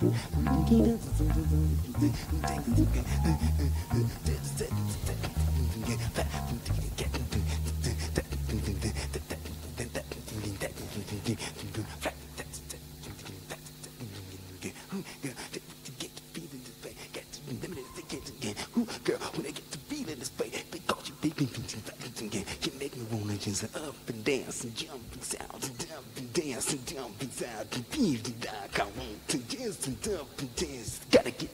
Girl, when they get to feeling this way, because you make me wanna just up and dance and jump and sound and jump and dance and jump and sound and feel like I want to dance and jump and dance. Gotta get